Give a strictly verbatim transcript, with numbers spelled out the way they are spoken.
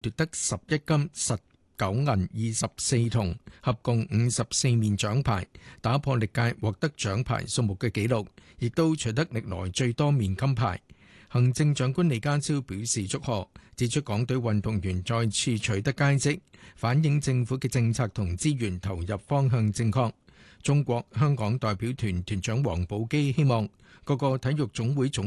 奪得十一金、十九銀、二十四銅，合共五十四面獎牌，打破歷屆獲得獎牌數目嘅紀錄，亦都取得歷來最多面金牌。行政長官李家超表示祝賀，指出港隊運動員再次取得佳績，反映政府嘅政策同資源投入方向正確。中國香港代表團團長王寶基希望各個體育總會總